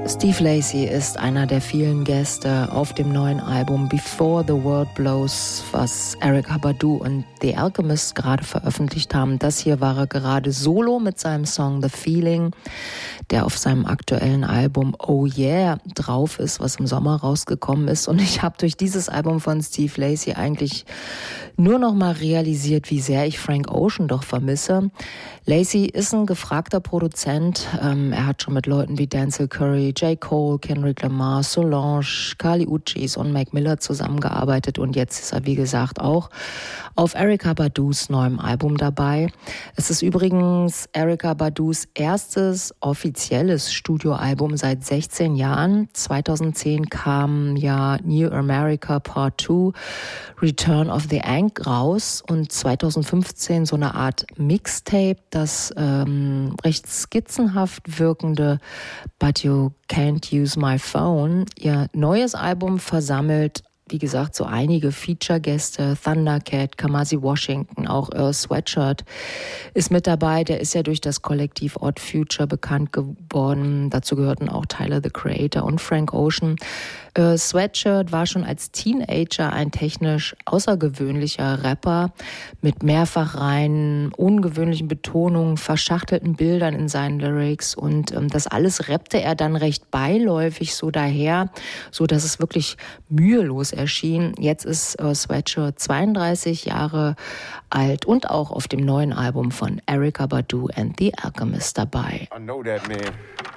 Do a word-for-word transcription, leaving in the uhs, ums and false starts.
Steve Lacy ist einer der vielen Gäste auf dem neuen Album Before the World Blows, was Erykah Badu und The Alchemist gerade veröffentlicht haben. Das hier war er gerade solo mit seinem Song The Feeling, der auf seinem aktuellen Album Oh Yeah drauf ist, was im Sommer rausgekommen ist. Und ich habe durch dieses Album von Steve Lacy eigentlich nur noch mal realisiert, wie sehr ich Frank Ocean doch vermisse. Lacy ist ein gefragter Produzent. Ähm, er hat schon mit Leuten wie Denzel Curry, J. Cole, Kendrick Lamar, Solange, Kali Uchis und Mac Miller zusammengearbeitet. Und jetzt ist er, wie gesagt, auch auf Erykah Badus neuem Album dabei. Es ist übrigens Erykah Badus erstes offizielles Studioalbum seit sechzehn Jahren. zweitausendzehn kam ja New America Part zwei, Return of the Ankh raus und zweitausendfünfzehn so eine Art Mixtape, das ähm, recht skizzenhaft wirkende But You Can't Use My Phone. Ihr neues Album versammelt, wie gesagt, so einige Feature-Gäste, Thundercat, Kamasi Washington, auch Earl Sweatshirt ist mit dabei. Der ist ja durch das Kollektiv Odd Future bekannt geworden. Dazu gehörten auch Tyler, the Creator und Frank Ocean. Earl Sweatshirt war schon als Teenager ein technisch außergewöhnlicher Rapper mit Mehrfachreihen, ungewöhnlichen Betonungen, verschachtelten Bildern in seinen Lyrics und ähm, das alles rappte er dann recht beiläufig so daher, so dass es wirklich mühelos erschien. Jetzt ist Earl Sweatshirt zweiunddreißig Jahre alt und auch auf dem neuen Album von Erykah Badu and The Alchemist dabei. I know that, man.